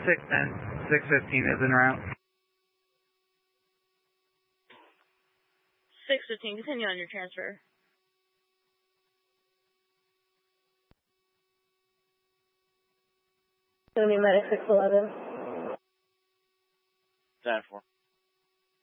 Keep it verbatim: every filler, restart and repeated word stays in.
six ten, six fifteen is en route. six fifteen, continue on your transfer. It's going to be medic six eleven. ten four.